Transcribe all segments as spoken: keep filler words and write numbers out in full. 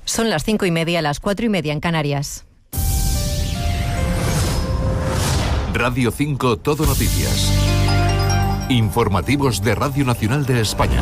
Son las cinco y media, las cuatro y media en Canarias. Radio cinco Todo Noticias. Informativos de Radio Nacional de España.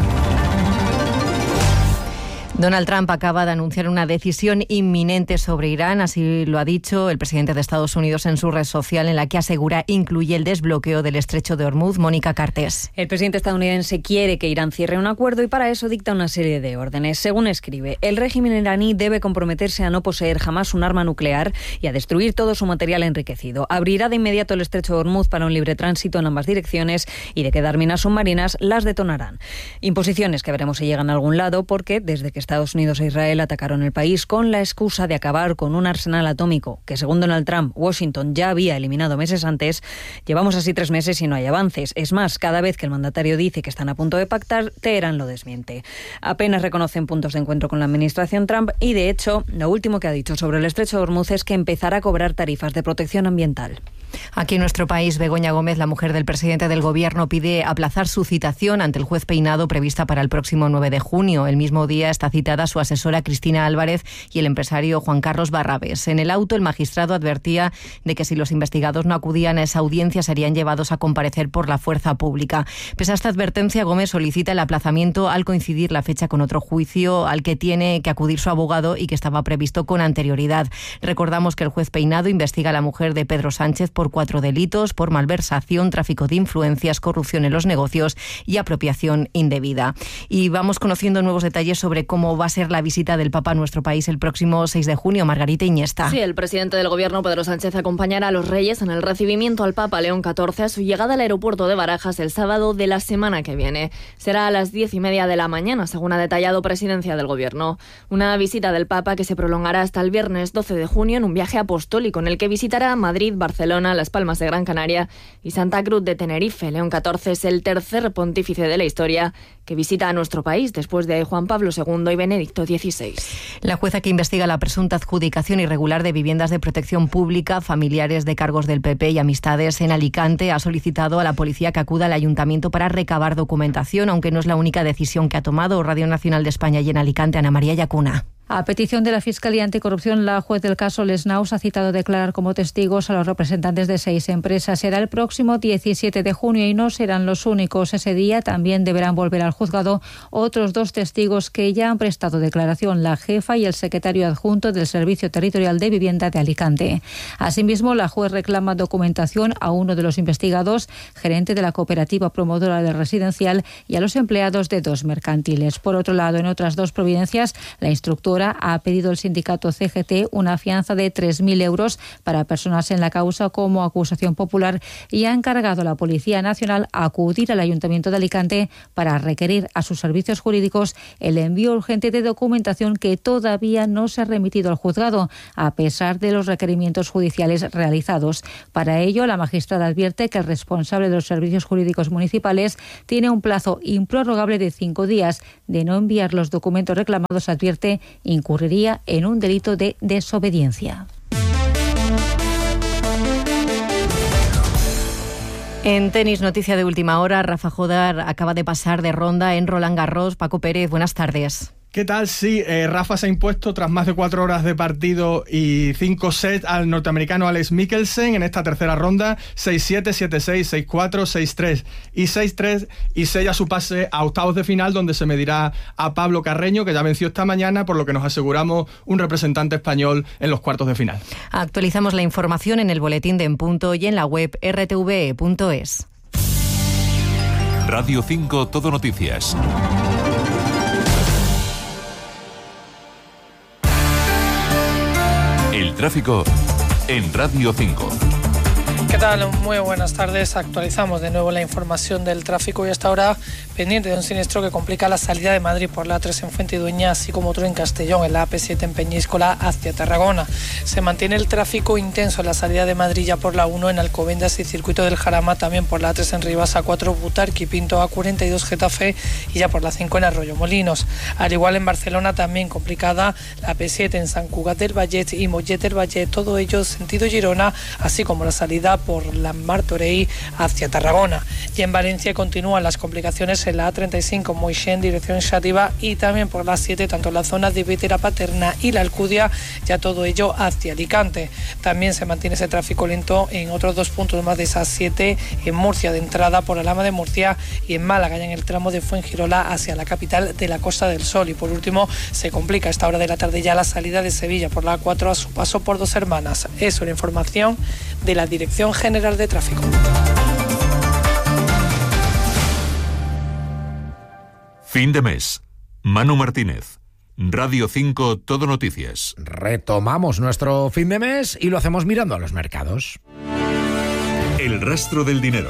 Donald Trump acaba de anunciar una decisión inminente sobre Irán, así lo ha dicho el presidente de Estados Unidos en su red social, en la que asegura incluye el desbloqueo del estrecho de Hormuz. Mónica Cartés. El presidente estadounidense quiere que Irán cierre un acuerdo y para eso dicta una serie de órdenes. Según escribe, el régimen iraní debe comprometerse a no poseer jamás un arma nuclear y a destruir todo su material enriquecido. Abrirá de inmediato el estrecho de Hormuz para un libre tránsito en ambas direcciones y de quedar minas submarinas las detonarán. Imposiciones que veremos si llegan a algún lado porque desde que Estados Unidos e Israel atacaron el país con la excusa de acabar con un arsenal atómico que, según Donald Trump, Washington ya había eliminado meses antes, llevamos así tres meses y no hay avances. Es más, cada vez que el mandatario dice que están a punto de pactar, Teherán lo desmiente. Apenas reconocen puntos de encuentro con la administración Trump y, de hecho, lo último que ha dicho sobre el estrecho de Hormuz es que empezará a cobrar tarifas de protección ambiental. Aquí en nuestro país, Begoña Gómez, la mujer del presidente del Gobierno, pide aplazar su citación ante el juez Peinado prevista para el próximo nueve de junio. El mismo día está citada su asesora Cristina Álvarez y el empresario Juan Carlos Barrabés. En el auto, el magistrado advertía de que si los investigados no acudían a esa audiencia serían llevados a comparecer por la fuerza pública. Pese a esta advertencia, Gómez solicita el aplazamiento al coincidir la fecha con otro juicio al que tiene que acudir su abogado y que estaba previsto con anterioridad. Recordamos que el juez Peinado investiga a la mujer de Pedro Sánchez por cuatro delitos, por malversación, tráfico de influencias, corrupción en los negocios y apropiación indebida. Y vamos conociendo nuevos detalles sobre cómo va a ser la visita del Papa a nuestro país el próximo seis de junio. Margarita Iniesta. Sí, el presidente del Gobierno, Pedro Sánchez, acompañará a los reyes en el recibimiento al Papa León catorce a su llegada al aeropuerto de Barajas el sábado de la semana que viene. Será a las diez y media de la mañana, según ha detallado Presidencia del Gobierno. Una visita del Papa que se prolongará hasta el viernes doce de junio en un viaje apostólico en el que visitará Madrid, Barcelona, Las Palmas de Gran Canaria y Santa Cruz de Tenerife. León catorce es el tercer pontífice de la historia que visita a nuestro país después de Juan Pablo segundo y Benedicto dieciséis. La jueza que investiga la presunta adjudicación irregular de viviendas de protección pública, familiares de cargos del P P y amistades en Alicante, ha solicitado a la policía que acuda al ayuntamiento para recabar documentación, aunque no es la única decisión que ha tomado Radio Nacional de España y en Alicante. Ana María Yacuna. A petición de la Fiscalía Anticorrupción, la juez del caso Les Naus ha citado a declarar como testigos a los representantes de seis empresas. Será el próximo diecisiete de junio y no serán los únicos. Ese día también deberán volver al juzgado otros dos testigos que ya han prestado declaración, la jefa y el secretario adjunto del Servicio Territorial de Vivienda de Alicante. Asimismo, la juez reclama documentación a uno de los investigados, gerente de la cooperativa promotora del residencial, y a los empleados de dos mercantiles. Por otro lado, en otras dos providencias, la instructora ha pedido el sindicato C G T una fianza de tres mil euros para personarse en la causa como acusación popular y ha encargado a la Policía Nacional acudir al Ayuntamiento de Alicante para requerir a sus servicios jurídicos el envío urgente de documentación que todavía no se ha remitido al juzgado, a pesar de los requerimientos judiciales realizados. Para ello, la magistrada advierte que el responsable de los servicios jurídicos municipales tiene un plazo improrrogable de cinco días. De no enviar los documentos reclamados, advierte, incurriría en un delito de desobediencia. En tenis, noticia de última hora, Rafa Jodar acaba de pasar de ronda en Roland Garros. Paco Pérez, buenas tardes. ¿Qué tal? Sí, eh, Rafa se ha impuesto tras más de cuatro horas de partido y cinco sets al norteamericano Alex Mikkelsen en esta tercera ronda, seis siete, siete seis, seis cuatro, seis tres y seis tres, y sella su pase a octavos de final, donde se medirá a Pablo Carreño, que ya venció esta mañana, por lo que nos aseguramos un representante español en los cuartos de final. Actualizamos la información en el boletín de En Punto y en la web r t v e punto es. Radio cinco Todo Noticias. El tráfico en Radio cinco. ¿Qué tal? Muy buenas tardes. Actualizamos de nuevo la información del tráfico y hasta ahora pendiente de un siniestro que complica la salida de Madrid por la A tres en Fuentidueña, así como otro en Castellón, en la A P siete en Peñíscola hacia Tarragona. Se mantiene el tráfico intenso en la salida de Madrid ya por la uno en Alcobendas y Circuito del Jarama, también por la A tres en Rivas, A cuatro Butarque y Pinto, A cuarenta y dos Getafe y ya por la cinco en Arroyo Molinos. Al igual en Barcelona también complicada la A P siete en Sant Cugat del Vallès y Mollet del Vallès, todo ello sentido Girona, así como la salida por la Martorell hacia Tarragona. Y en Valencia continúan las complicaciones en la A treinta y cinco Moixent dirección Xàtiva y también por la siete, tanto en la zona de Bétera Paterna y la Alcudia, ya todo ello hacia Alicante. También se mantiene ese tráfico lento en otros dos puntos más de esa siete, en Murcia de entrada por Alhama de Murcia y en Málaga ya en el tramo de Fuengirola hacia la capital de la Costa del Sol. Y por último se complica a esta hora de la tarde ya la salida de Sevilla por la A cuatro a su paso por Dos Hermanas. Eso, la información de la Dirección General de Tráfico. Fin de mes. Manu Martínez. Radio cinco Todo Noticias. Retomamos nuestro fin de mes y lo hacemos mirando a los mercados. El rastro del dinero.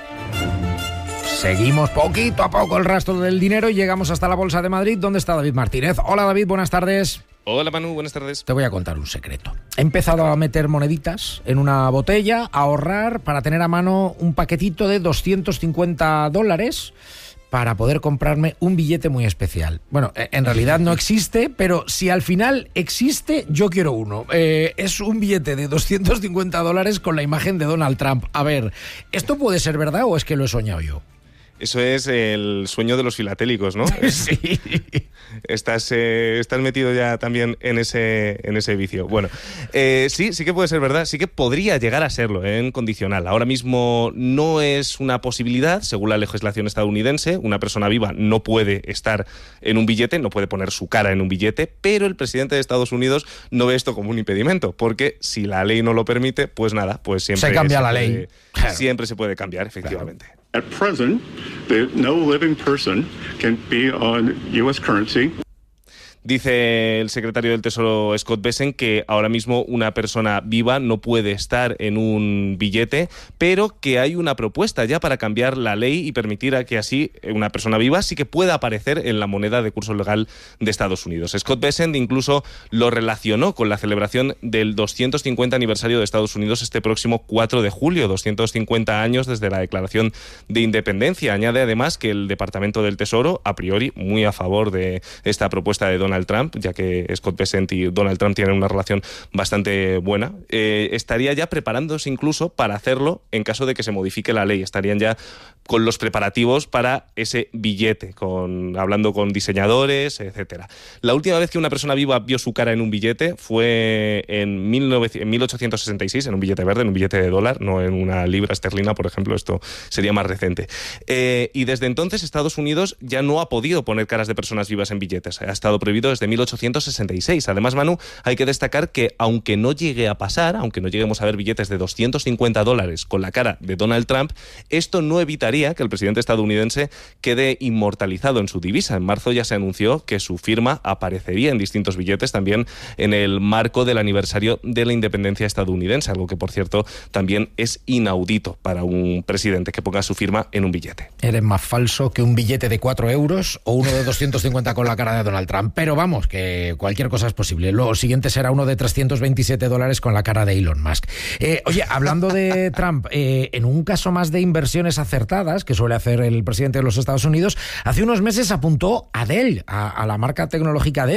Seguimos poquito a poco el rastro del dinero y llegamos hasta la Bolsa de Madrid, donde está David Martínez. Hola David, buenas tardes. Hola Manu, buenas tardes. Te voy a contar un secreto. He empezado a meter moneditas en una botella, a ahorrar para tener a mano un paquetito de doscientos cincuenta dólares para poder comprarme un billete muy especial. Bueno, en realidad no existe, pero si al final existe, yo quiero uno. Eh, es un billete de doscientos cincuenta dólares con la imagen de Donald Trump. A ver, ¿esto puede ser verdad o es que lo he soñado yo? Eso es el sueño de los filatélicos, ¿no? Sí. Estás, eh, estás metido ya también en ese, en ese vicio. Bueno, eh, sí, sí que puede ser verdad, sí que podría llegar a serlo ¿eh? en condicional. Ahora mismo no es una posibilidad, según la legislación estadounidense. Una persona viva no puede estar en un billete, no puede poner su cara en un billete, pero el presidente de Estados Unidos no ve esto como un impedimento, porque si la ley no lo permite, pues nada, pues siempre se cambia se la puede, ley. Siempre se puede cambiar, efectivamente. Claro. At present, the, no living person can be on U S currency. Dice el secretario del Tesoro Scott Bessent que ahora mismo una persona viva no puede estar en un billete, pero que hay una propuesta ya para cambiar la ley y permitir a que así una persona viva sí que pueda aparecer en la moneda de curso legal de Estados Unidos. Scott Bessent incluso lo relacionó con la celebración del doscientos cincuenta aniversario de Estados Unidos este próximo cuatro de julio, doscientos cincuenta años desde la Declaración de Independencia. Añade además que el Departamento del Tesoro, a priori, muy a favor de esta propuesta de Donald Trump, ya que Scott Bessent y Donald Trump tienen una relación bastante buena, eh, estaría ya preparándose incluso para hacerlo en caso de que se modifique la ley. Estarían ya con los preparativos para ese billete, con, hablando con diseñadores, etcétera. La última vez que una persona viva vio su cara en un billete fue en, mil ochocientos sesenta y seis, en un billete verde, en un billete de dólar, no en una libra esterlina, por ejemplo. Esto sería más reciente. Eh, y desde entonces Estados Unidos ya no ha podido poner caras de personas vivas en billetes. Ha estado prohibido desde mil ochocientos sesenta y seis. Además, Manu, hay que destacar que aunque no llegue a pasar, aunque no lleguemos a ver billetes de doscientos cincuenta dólares con la cara de Donald Trump, esto no evitaría que el presidente estadounidense quede inmortalizado en su divisa. En marzo ya se anunció que su firma aparecería en distintos billetes también en el marco del aniversario de la independencia estadounidense, algo que, por cierto, también es inaudito para un presidente que ponga su firma en un billete. Eres más falso que un billete de cuatro euros o uno de doscientos cincuenta con la cara de Donald Trump. Pero vamos, que cualquier cosa es posible. Lo siguiente será uno de trescientos veintisiete dólares con la cara de Elon Musk. Eh, oye, hablando de Trump, eh, en un caso más de inversiones acertadas que suele hacer el presidente de los Estados Unidos, hace unos meses apuntó a Dell, a, a la marca tecnológica Dell,